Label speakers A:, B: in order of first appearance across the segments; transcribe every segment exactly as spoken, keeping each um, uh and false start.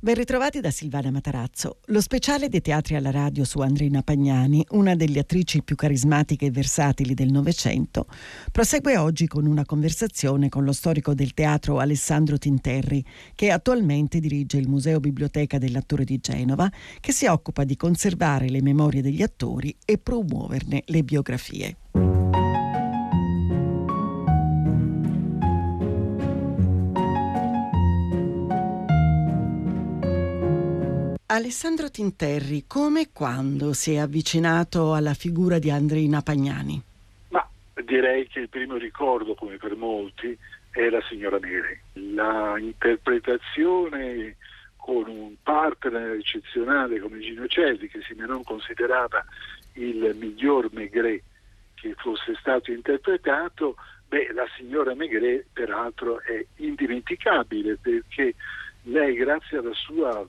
A: Ben ritrovati da Silvana Matarazzo. Lo speciale dei teatri alla radio su Andreina Pagnani, una delle attrici più carismatiche e versatili del Novecento, prosegue oggi con una conversazione con lo storico del teatro Alessandro Tinterri, che attualmente dirige il Museo Biblioteca dell'Attore di Genova, che si occupa di conservare le memorie degli attori e promuoverne le biografie. Alessandro Tinterri, come e quando si è avvicinato alla figura di Andreina Pagnani?
B: Ma direi che il primo ricordo, come per molti, è la signora Maigret. La interpretazione con un partner eccezionale come Gino Cervi, che se non considerava il miglior Maigret che fosse stato interpretato, beh, la signora Maigret peraltro è indimenticabile, perché lei, grazie alla sua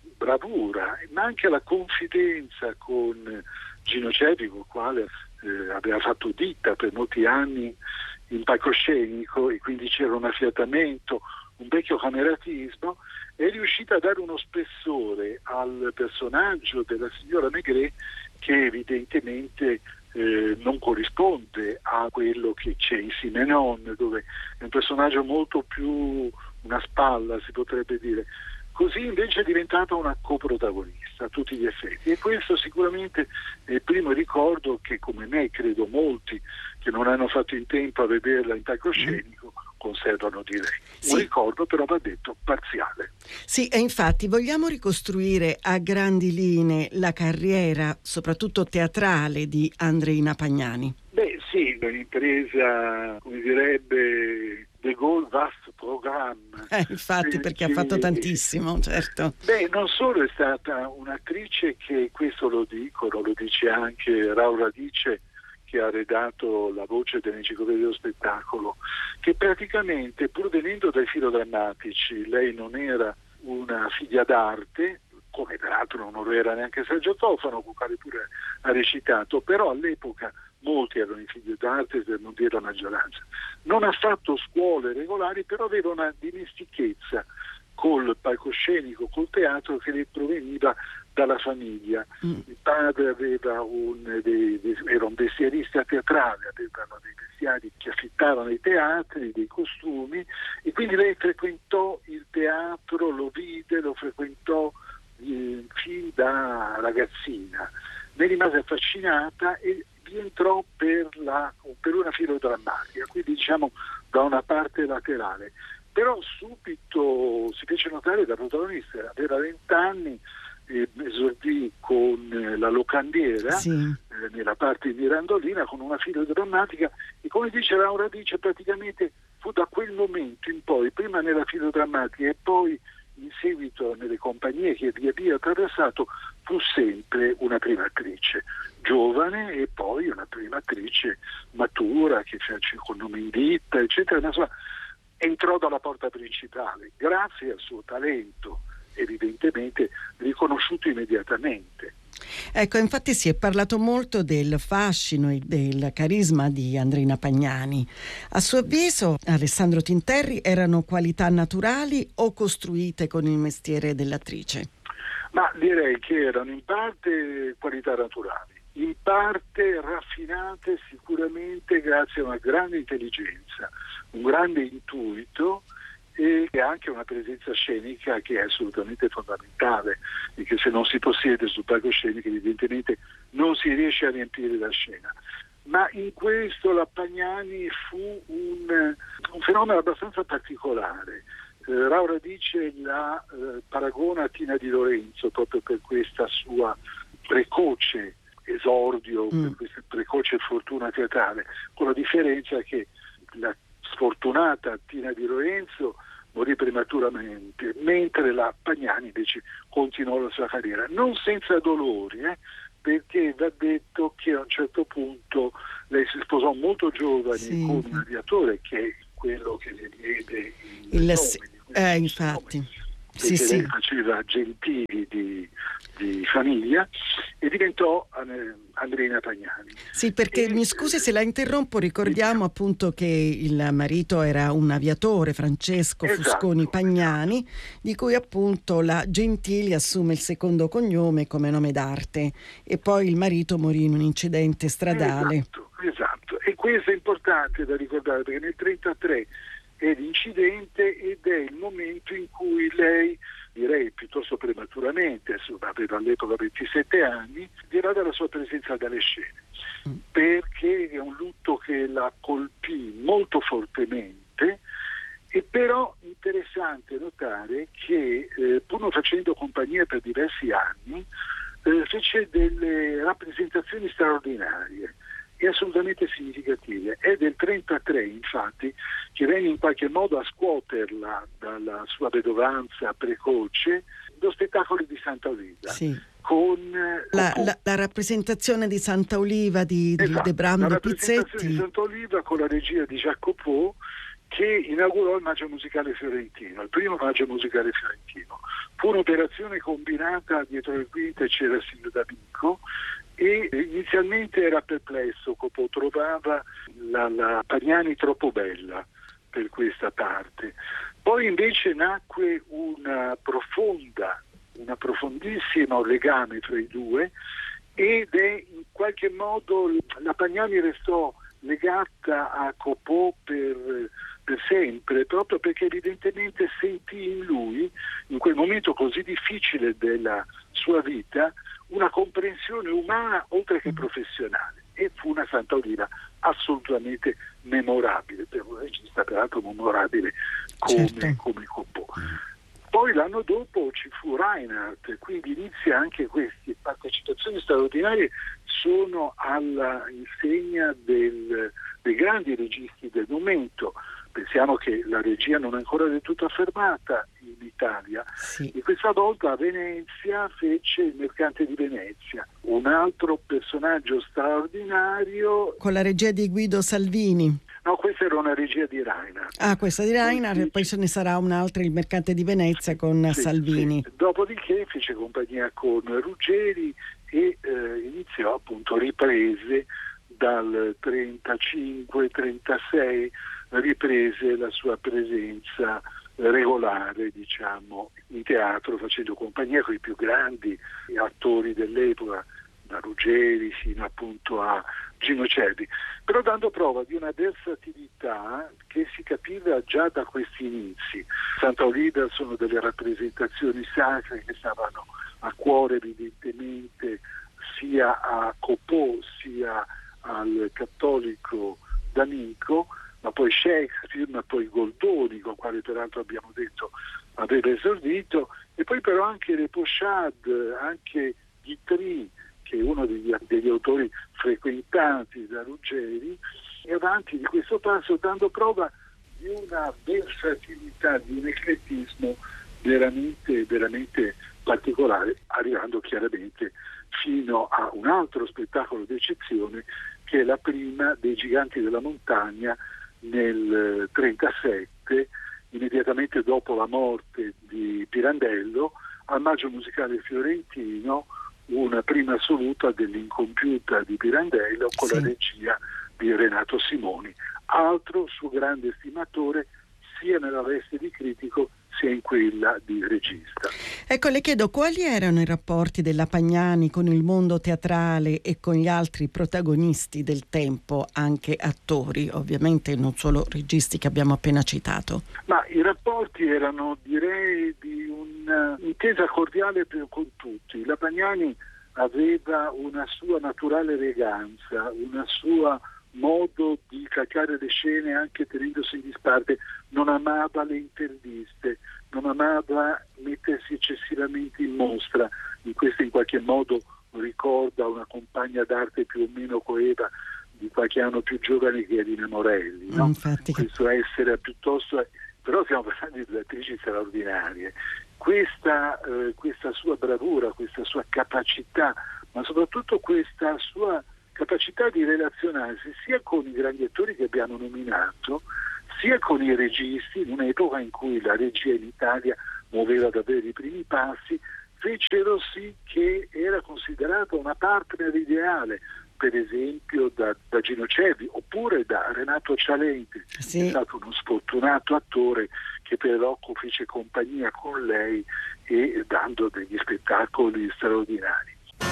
B: bravura, ma anche alla confidenza con Gino Cervi, con il quale eh, aveva fatto ditta per molti anni in palcoscenico, e quindi c'era un affiatamento, un vecchio cameratismo, è riuscita a dare uno spessore al personaggio della signora Maigret che evidentemente eh, non corrisponde a quello che c'è in Simenon, dove è un personaggio molto più una spalla, si potrebbe dire. Così invece è diventata una coprotagonista a tutti gli effetti, e questo sicuramente è il primo ricordo che, come me, credo molti che non hanno fatto in tempo a vederla in palcoscenico conservano di lei.
A: Sì.
B: Un ricordo però, va detto, parziale.
A: Sì, e infatti vogliamo ricostruire a grandi linee la carriera, soprattutto teatrale, di Andreina Pagnani.
B: Beh sì, un'impresa, come direbbe De Gaulle, vast programma.
A: Eh, infatti, perché ha fatto tantissimo, certo.
B: Beh, non solo è stata un'attrice che, questo lo dicono, lo dice anche Raul Radice, che ha redatto la voce dell'Enciclopedia dello Spettacolo, che praticamente, pur venendo dai filodrammatici, lei non era una figlia d'arte, come peraltro non lo era neanche Sergio Tofano, con quale pure ha recitato, però all'epoca molti erano i figli d'arte, per non dire la maggioranza. Non ha fatto scuole regolari, però aveva una dimestichezza col palcoscenico, col teatro, che le proveniva dalla famiglia. Mm. Il padre aveva un, dei, dei, era un vestierista teatrale, avevano dei vestiari che affittavano i teatri, dei costumi, e quindi lei frequentò il teatro, lo vide, lo frequentò eh, fin da ragazzina. Ne rimase affascinata e rientrò per, la, per una filodrammatica, quindi diciamo da una parte laterale. Però subito si fece notare da protagonista, aveva vent'anni, eh, esordì con eh, la locandiera, sì. eh, nella parte di Mirandolina, con una filodrammatica, e come dice Laura dice, praticamente fu da quel momento in poi, prima nella filodrammatica e poi in seguito nelle compagnie che via via attraversato, fu sempre una prima attrice, giovane, e poi una prima attrice matura che fece con nome in ditta, eccetera, ma insomma entrò dalla porta principale, grazie al suo talento, evidentemente riconosciuto immediatamente.
A: Ecco, infatti si è parlato molto del fascino e del carisma di Andreina Pagnani. A suo avviso, Alessandro Tinterri, erano qualità naturali o costruite con il mestiere dell'attrice?
B: Ma direi che erano in parte qualità naturali, in parte raffinate sicuramente grazie a una grande intelligenza, un grande intuito e anche una presenza scenica che è assolutamente fondamentale, e che se non si possiede sul palcoscenico evidentemente non si riesce a riempire la scena. Ma in questo la Pagnani fu un, un fenomeno abbastanza particolare. Eh, Laura dice la eh, paragona a Tina Di Lorenzo proprio per questa sua precoce esordio, mm. per questa precoce fortuna teatrale, con la differenza che la sfortunata Tina Di Lorenzo morì prematuramente, mentre la Pagnani invece continuò la sua carriera, non senza dolori, eh, perché va detto che a un certo punto lei si sposò molto giovane, sì, con un aviatore, che è quello che le diede il, il nome,
A: eh, infatti.
B: Nome,
A: sì,
B: perché
A: sì.
B: lei faceva gentili di di famiglia e diventò Andreina Pagnani.
A: Sì, perché e, mi scusi se la interrompo, ricordiamo appunto che il marito era un aviatore, Francesco
B: esatto.
A: Fusconi Pagnani, di cui appunto la Gentili assume il secondo cognome come nome d'arte, e poi il marito morì in un incidente stradale.
B: Esatto, esatto. E questo è importante da ricordare, perché nel trentatré è l'incidente ed è il momento in cui lei, direi piuttosto prematuramente, aveva all'epoca ventisette anni, dirada la sua presenza dalle scene, mm. perché è un lutto che la colpì molto fortemente. E però interessante notare che eh, pur non facendo compagnia per diversi anni, eh, fece delle rappresentazioni straordinarie e assolutamente significative. È del trentatré, infatti, che venne in qualche modo a scuoterla dalla sua vedovanza precoce lo spettacolo di Santa Oliva.
A: Sì.
B: Con
A: la, la, la rappresentazione di Santa Oliva di,
B: esatto,
A: di De Brando
B: la
A: Pizzetti.
B: La rappresentazione di Santa Oliva con la regia di Jacopo, che inaugurò il Maggio Musicale Fiorentino, il primo Maggio Musicale Fiorentino. Fu un'operazione combinata, dietro le quinte c'era Silvio D'Amico, e inizialmente era perplesso, Copò trovava la, la Pagnani troppo bella per questa parte. Poi invece nacque una profonda, una profondissimo legame tra i due, ed è in qualche modo la Pagnani restò legata a Copò per, per sempre, proprio perché evidentemente sentì in lui, in quel momento così difficile della sua vita, una comprensione umana oltre che professionale, e fu una Santa Oliva assolutamente memorabile, per un regista peraltro memorabile come,
A: certo.
B: come Copò. Poi l'anno dopo ci fu Reinhardt, quindi inizia anche queste partecipazioni straordinarie, sono alla insegna del, dei grandi registi del momento. Pensiamo che la regia non è ancora del tutto affermata in Italia,
A: sì.
B: E questa volta a Venezia fece Il Mercante di Venezia, un altro personaggio straordinario.
A: Con la regia di Guido Salvini.
B: No, questa era una regia di Reinhardt.
A: Ah, questa di Reinhardt, e poi ce ne sarà un'altra, Il Mercante di Venezia, con
B: sì,
A: Salvini.
B: Sì. Dopodiché fece compagnia con Ruggeri e eh, iniziò appunto riprese dal trentacinque trentasei, riprese la sua presenza regolare, diciamo, in teatro, facendo compagnia con i più grandi attori dell'epoca, da Ruggeri fino appunto a Gino Cervi, però dando prova di una versatilità che si capiva già da questi inizi. Santa Oliva sono delle rappresentazioni sacre che stavano a cuore evidentemente sia a Copò sia al cattolico D'Amico, ma poi Shakespeare, ma poi Goldoni, con il quale peraltro abbiamo detto aveva esordito, e poi però anche Repochade, anche Guitry, che è uno degli, degli autori frequentati da Ruggeri, e avanti di questo passo dando prova di una versatilità, di un eclettismo veramente, veramente particolare, arrivando chiaramente fino a un altro spettacolo d'eccezione che è la prima dei Giganti della Montagna nel trentasette, immediatamente dopo la morte di Pirandello, al Maggio Musicale Fiorentino, una prima assoluta dell'incompiuta di Pirandello con sì. la regia di Renato Simoni, altro suo grande stimatore sia nella veste di critico sia in quella di regista.
A: Ecco, le chiedo quali erano i rapporti della Pagnani con il mondo teatrale e con gli altri protagonisti del tempo, anche attori, ovviamente non solo registi che abbiamo appena citato.
B: Ma i rapporti erano, direi, di un'intesa cordiale con tutti. La Pagnani aveva una sua naturale eleganza, una sua modo di calcare le scene anche tenendosi in disparte, non amava le interviste, non amava mettersi eccessivamente in mostra. In questo in qualche modo ricorda una compagna d'arte più o meno coeva di qualche anno più giovane che è Rina Morelli, no?
A: Infatti.
B: Questo essere piuttosto, però stiamo parlando di attrici straordinarie. Questa, eh, questa sua bravura, questa sua capacità, ma soprattutto questa sua capacità di relazionarsi sia con i grandi attori che abbiamo nominato, sia con i registi, in un'epoca in cui la regia in Italia muoveva davvero i primi passi, fecero sì che era considerata una partner ideale, per esempio da, da Gino Cervi oppure da Renato Cialenti, sì. È stato uno sfortunato attore che però fece compagnia con lei e dando degli spettacoli straordinari.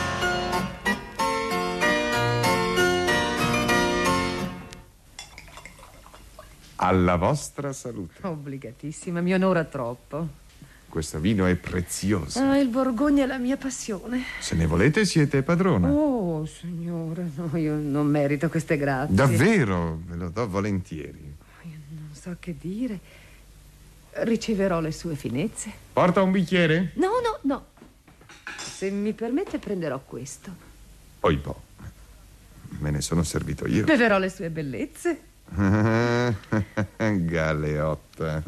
C: Alla vostra salute.
D: Obbligatissima, mi onora troppo.
C: Questo vino è prezioso.
D: Ah, il Borgogna è la mia passione.
C: Se ne volete siete padrona.
D: Oh, signore, no, io non merito queste grazie.
C: Davvero, ve lo do volentieri.
D: Io non so che dire. Riceverò le sue finezze.
C: Porta un bicchiere?
D: No, no, no. Se mi permette prenderò questo.
C: Poi boh, me ne sono servito io.
D: Beverò le sue bellezze.
C: Galeotta.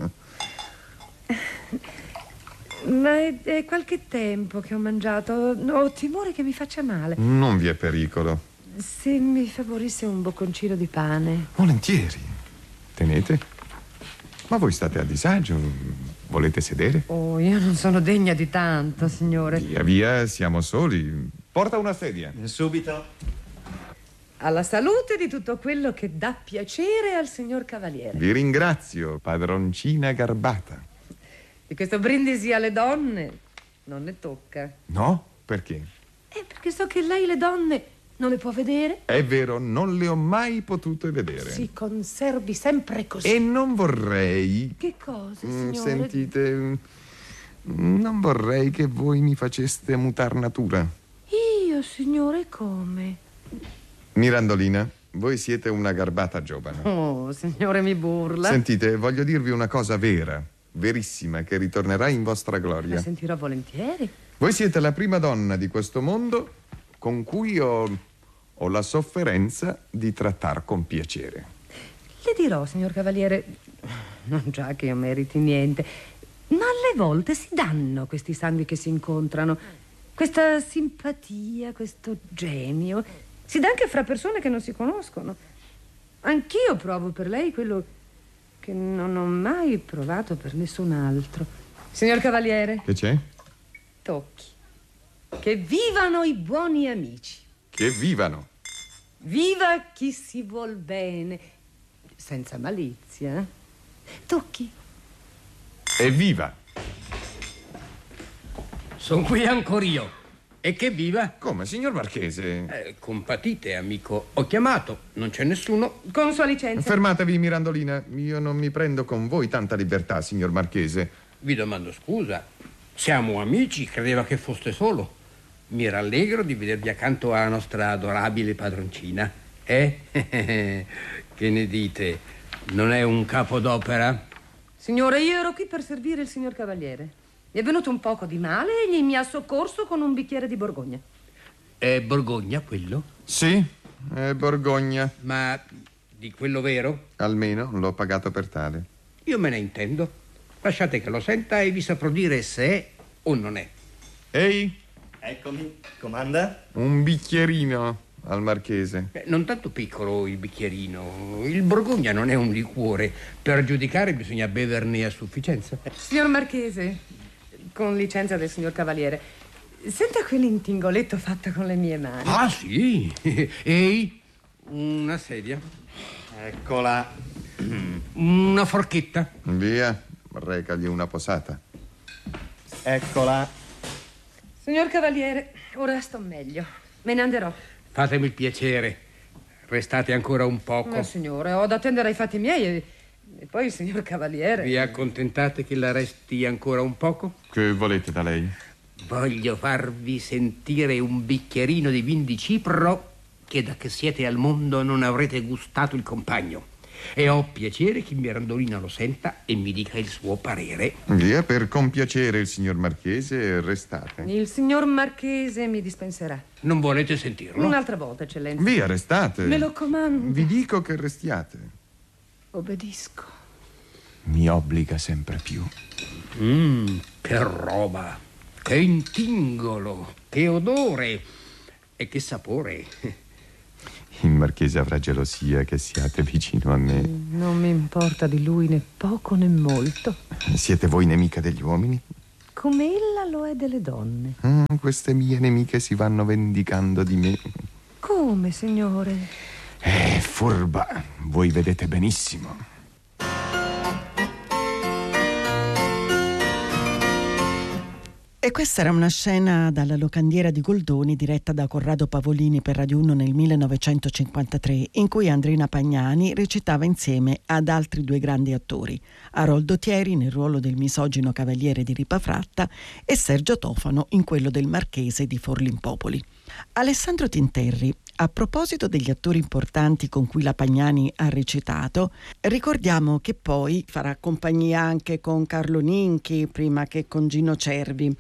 D: Ma è, è qualche tempo che ho mangiato. Ho timore che mi faccia male.
C: Non vi è pericolo.
D: Se mi favorisse un bocconcino di pane.
C: Volentieri. Tenete. Ma voi state a disagio? Volete sedere?
D: Oh, io non sono degna di tanto, signore.
C: Via, via, siamo soli. Porta una sedia.
E: Subito.
D: Alla salute di tutto quello che dà piacere al signor Cavaliere.
C: Vi ringrazio, padroncina garbata.
D: Di questo brindisi alle donne non ne tocca.
C: No? Perché?
D: Eh, perché so che lei le donne non le può vedere.
C: È vero, non le ho mai potute vedere.
D: Si conservi sempre così.
C: E non vorrei...
D: Che cosa,
C: Mm,
D: signore?
C: Sentite, mm, non vorrei che voi mi faceste mutar natura.
D: Io, signore, come?
C: Mirandolina, voi siete una garbata giovane.
D: Oh, signore, mi burla.
C: Sentite, voglio dirvi una cosa vera, verissima, che ritornerà in vostra gloria.
D: La sentirò volentieri.
C: Voi siete la prima donna di questo mondo con cui ho, ho la sofferenza di trattar con piacere.
D: Le dirò, signor Cavaliere, non già che io meriti niente, ma alle volte si danno questi sangue che si incontrano, questa simpatia, questo genio. Si dà anche fra persone che non si conoscono. Anch'io provo per lei quello che non ho mai provato per nessun altro. Signor Cavaliere.
C: Che c'è?
D: Tocchi. Che vivano i buoni amici.
C: Che vivano.
D: Viva chi si vuol bene, senza malizia. Tocchi.
C: Evviva!
E: Sono qui ancora io. E che viva?
C: Come, signor Marchese?
E: Eh, compatite, amico. Ho chiamato, non c'è nessuno.
D: Con sua licenza.
C: Fermatevi, Mirandolina. Io non mi prendo con voi tanta libertà, signor Marchese.
E: Vi domando scusa. Siamo amici, credeva che foste solo. Mi rallegro di vedervi accanto alla nostra adorabile padroncina. Eh? Che ne dite? Non è un capodopera?
D: Signore, io ero qui per servire il signor Cavaliere. Mi è venuto un poco di male e egli mi ha soccorso con un bicchiere di Borgogna.
E: È Borgogna quello?
C: Sì, è Borgogna.
E: Ma di quello vero?
C: Almeno l'ho pagato per tale.
E: Io me ne intendo. Lasciate che lo senta e vi saprò dire se è o non è.
C: Ehi,
F: Eccomi, comanda?
C: un bicchierino al Marchese.
E: Eh, non tanto piccolo il bicchierino. Il Borgogna non è un liquore. Per giudicare bisogna beverne a sufficienza.
D: Signor Marchese, con licenza del signor Cavaliere, senta quell'intingoletto fatto con le mie mani.
E: Ah, sì? Ehi, una sedia.
F: Eccola.
E: Una forchetta.
C: Via, recagli una posata.
F: Eccola.
D: Signor Cavaliere, ora sto meglio. Me ne anderò.
E: Fatemi il piacere. Restate ancora un poco.
D: No, signore, ho da attendere ai fatti miei e, e poi il signor Cavaliere.
E: Vi accontentate che la resti ancora un poco?
C: Che volete da lei?
E: Voglio farvi sentire un bicchierino di vin di Cipro che da che siete al mondo non avrete gustato il compagno. E ho piacere che Mirandolina lo senta e mi dica il suo parere.
C: Via, per compiacere il signor Marchese, restate.
D: Il signor Marchese mi dispenserà.
E: Non volete sentirlo?
D: Un'altra volta, eccellenza.
C: Via, restate.
D: Me lo comando.
C: Vi dico che restiate.
D: Obbedisco.
C: Mi obbliga sempre più.
E: Mmm, che roba, che intingolo, che odore e che sapore.
C: Il Marchese avrà gelosia che siate vicino a me.
D: Non mi importa di lui né poco né molto.
C: Siete voi nemica degli uomini?
D: come ella lo è delle donne.
C: Mm, queste mie nemiche si vanno vendicando di me.
D: Come, signore?
C: Eh, furba, voi vedete benissimo.
A: E questa era una scena dalla Locandiera di Goldoni diretta da Corrado Pavolini per Radio uno nel millenovecentocinquantatré, in cui Andrina Pagnani recitava insieme ad altri due grandi attori, Aroldo Thieri nel ruolo del misogino cavaliere di Ripafratta e Sergio Tofano in quello del marchese di Forlimpopoli. Alessandro Tinterri, a proposito degli attori importanti con cui la Pagnani ha recitato, ricordiamo che poi farà compagnia anche con Carlo Ninchi, prima che con Gino Cervi.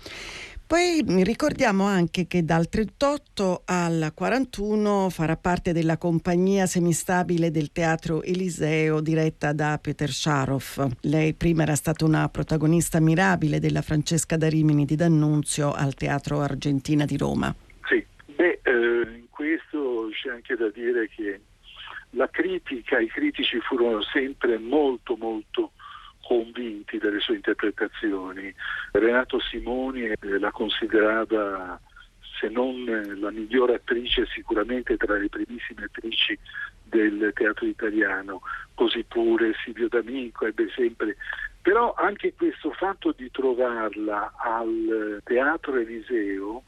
A: Poi ricordiamo anche che dal trentotto al quarantuno farà parte della compagnia semistabile del Teatro Eliseo diretta da Peter Sharoff. Lei prima era stata una protagonista mirabile della Francesca da Rimini di D'Annunzio al Teatro Argentina di Roma.
B: Sì, beh, eh, in questo c'è anche da dire che la critica, i critici furono sempre molto molto convinti delle sue interpretazioni. Renato Simoni eh, la considerava, se non la migliore attrice, sicuramente tra le primissime attrici del teatro italiano. Così pure Silvio D'Amico ebbe sempre. Però anche questo fatto di trovarla al Teatro Eliseo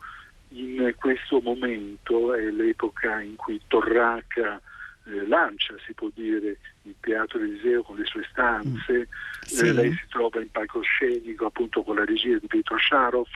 B: in questo momento, è l'epoca in cui Torraca Eh, lancia, si può dire, il Teatro Eliseo con le sue stanze, mm. sì. eh, lei si trova in palcoscenico appunto con la regia di Pietro Sharoff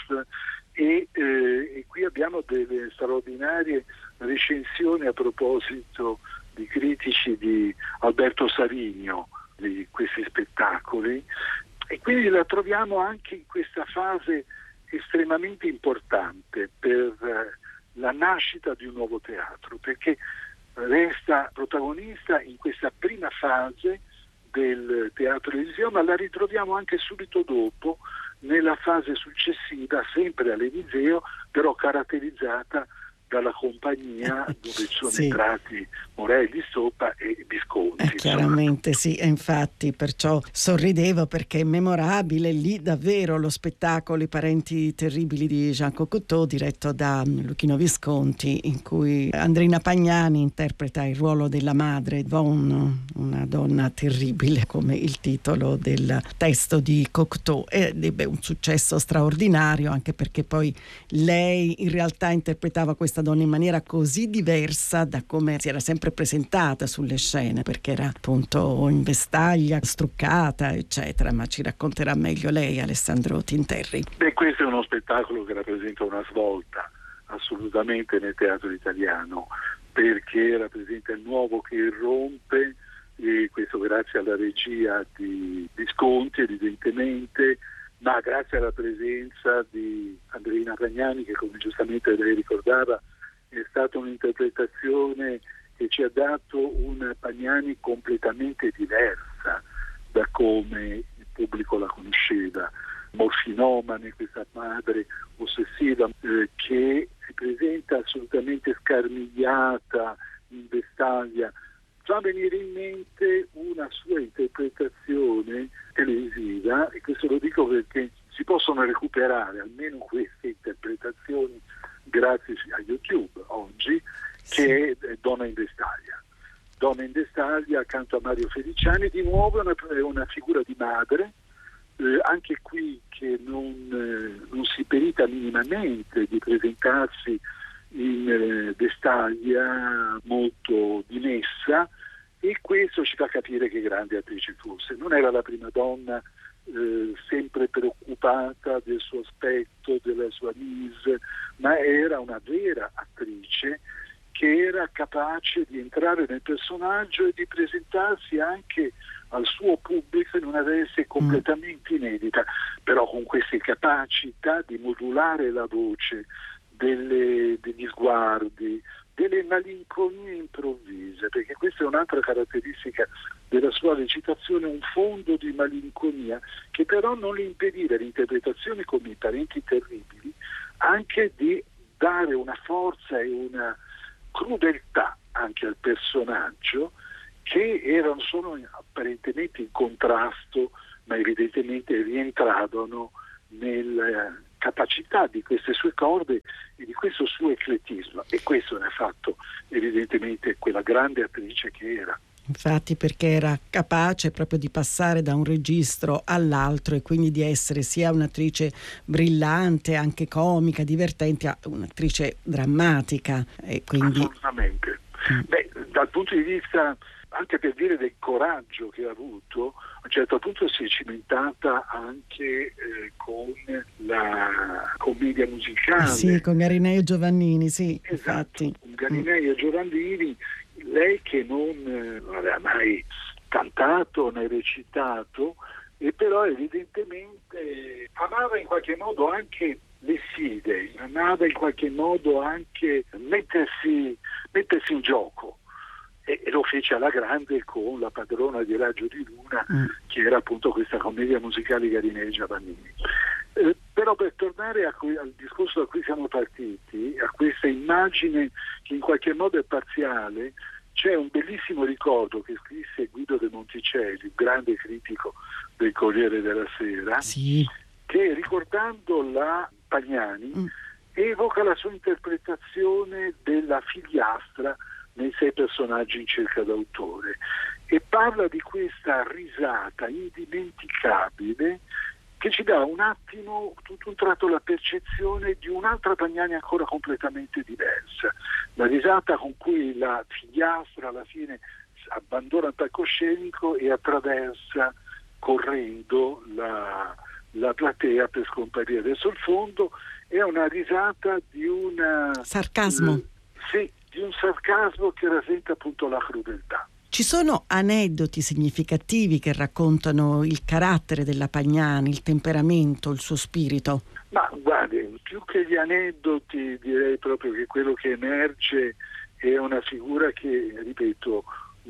B: e, eh, e qui abbiamo delle straordinarie recensioni a proposito di critici di Alberto Savigno di questi spettacoli, e quindi la troviamo anche in questa fase estremamente importante per eh, la nascita di un nuovo teatro, perché resta protagonista in questa prima fase del Teatro Eliseo, ma la ritroviamo anche subito dopo nella fase successiva, sempre all'Eliseo, però caratterizzata dalla compagnia dove sono sì. entrati Morelli, Stoppa e Visconti.
A: Eh, chiaramente sì, e infatti perciò sorridevo perché è memorabile lì davvero lo spettacolo I parenti terribili di Jean Cocteau diretto da Luchino Visconti, in cui Andrina Pagnani interpreta il ruolo della madre Yvonne, una donna terribile come il titolo del testo di Cocteau, ed ebbe un successo straordinario anche perché poi lei in realtà interpretava questa donna in maniera così diversa da come si era sempre presentata sulle scene, perché era appunto in vestaglia, struccata eccetera, ma ci racconterà meglio lei, Alessandro Tinterri.
B: Beh, questo è uno spettacolo che rappresenta una svolta assolutamente nel teatro italiano, perché rappresenta il nuovo che irrompe, e questo grazie alla regia di Visconti evidentemente, ma grazie alla presenza di Andrina Pagnani che, come giustamente lei ricordava, è stata un'interpretazione che ci ha dato una Pagnani completamente diversa da come il pubblico la conosceva, morfinomane, questa madre ossessiva eh, che si presenta assolutamente scarmigliata, in vestaglia. Fa venire in mente una sua interpretazione televisiva, e questo lo dico perché si possono recuperare almeno queste interpretazioni grazie a YouTube oggi, che è Donna in vestaglia. Donna in vestaglia accanto a Mario Feliciani, di nuovo è una, è una figura di madre, eh, anche qui che non, eh, non si perita minimamente di presentarsi in eh, vestaglia molto dimessa, e questo ci fa capire che grande attrice fosse. Non era la prima donna eh, sempre preoccupata del suo aspetto, della sua mise, ma era una vera attrice che era capace di entrare nel personaggio e di presentarsi anche al suo pubblico in una veste completamente inedita, però con queste capacità di modulare la voce, delle, degli sguardi, delle malinconie improvvise, perché questa è un'altra caratteristica della sua recitazione, un fondo di malinconia che però non le impediva l'interpretazione come I parenti terribili anche di dare una forza e una crudeltà anche al personaggio, che erano solo apparentemente in contrasto, ma evidentemente rientravano nella capacità di queste sue corde e di questo suo eclettismo, e questo ne ha fatto evidentemente quella grande attrice che era.
A: Infatti, perché era capace proprio di passare da un registro all'altro e quindi di essere sia un'attrice brillante, anche comica, divertente, a un'attrice drammatica. E quindi...
B: Assolutamente. Mm. Beh, dal punto di vista, anche per dire del coraggio che ha avuto, a un certo punto si è cimentata anche eh, con la commedia musicale.
A: Sì, con Garinei e Giovannini, sì.
B: Esatto,
A: infatti.
B: con Garinei e Giovannini, lei che non, non aveva mai cantato né recitato, e però evidentemente amava in qualche modo anche le sfide, amava in qualche modo anche mettersi, mettersi in gioco, e, e lo fece alla grande con La padrona di Raggio di Luna, mm. che era appunto questa commedia musicale Garinei e Giovannini. Eh, però per tornare a cui, al discorso da cui siamo partiti, a questa immagine che in qualche modo è parziale, c'è un bellissimo ricordo che scrisse Guido De Monticelli, il grande critico del Corriere della Sera,
A: sì.
B: che ricordando la Pagnani mm. evoca la sua interpretazione della figliastra nei Sei personaggi in cerca d'autore, e parla di questa risata indimenticabile che ci dà un attimo, tutto un tratto, la percezione di un'altra Pagnani ancora completamente diversa. La risata con cui la figliastra alla fine abbandona il palcoscenico e attraversa correndo la, la platea per scomparire verso il fondo, è una risata di una...
A: sarcasmo.
B: Eh, sì, di un sarcasmo che rasenta appunto la crudeltà.
A: Ci sono aneddoti significativi che raccontano il carattere della Pagnani, il temperamento, il suo spirito?
B: Ma guardi, più che gli aneddoti direi proprio che quello che emerge è una figura che, ripeto,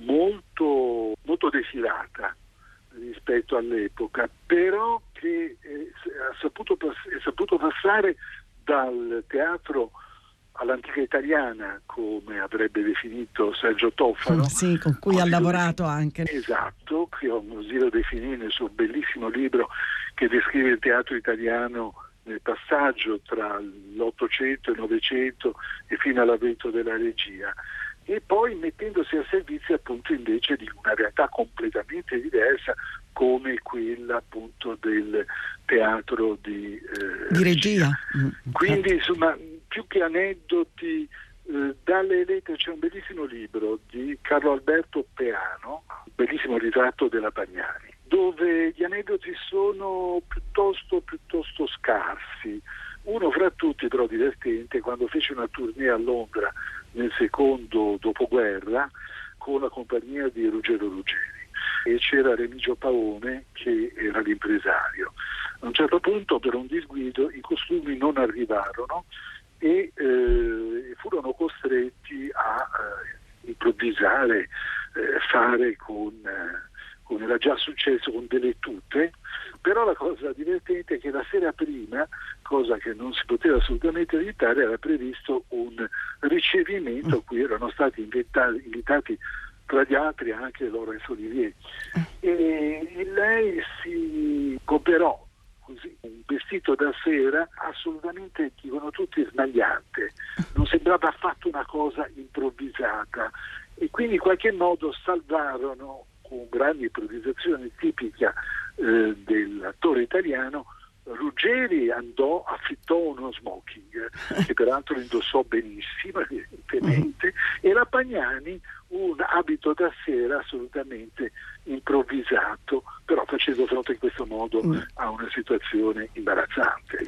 B: molto, molto defilata rispetto all'epoca, però che è, ha saputo, è saputo passare dal teatro all'antica italiana, come avrebbe definito Sergio Toffano.
A: Sì, con cui ha lavorato anche.
B: Esatto, che così lo definì nel suo bellissimo libro che descrive il teatro italiano nel passaggio tra l'Ottocento e il Novecento e fino all'avvento della regia, e poi mettendosi a servizio appunto invece di una realtà completamente diversa come quella appunto del teatro di, eh,
A: di regia.
B: Quindi insomma, più che aneddoti, eh, dalle lettere c'è un bellissimo libro di Carlo Alberto Peano, un bellissimo ritratto della Pagnani, dove gli aneddoti sono piuttosto, piuttosto scarsi. Uno fra tutti, però divertente, quando fece una tournée a Londra nel secondo dopoguerra con la compagnia di Ruggero Ruggeri, e c'era Remigio Paone che era l'impresario. A un certo punto, per un disguido, i costumi non arrivarono e eh, furono costretti a eh, improvvisare, eh, fare con, eh, come era già successo, con delle tute. Però la cosa divertente è che la sera prima, cosa che non si poteva assolutamente evitare, era previsto un ricevimento a cui erano stati invitati, invitati tra gli altri anche Laurence Olivier, e lei si cooperò così, un vestito da sera assolutamente, dicono tutti, smagliante, non sembrava affatto una cosa improvvisata, e quindi in qualche modo salvarono, con grande improvvisazione tipica eh, dell'attore italiano. Ruggeri andò, affittò uno smoking che peraltro indossò benissimo evidentemente, e la Pagnani un abito da sera assolutamente improvvisato, però facendo fronte in questo modo a una situazione imbarazzante.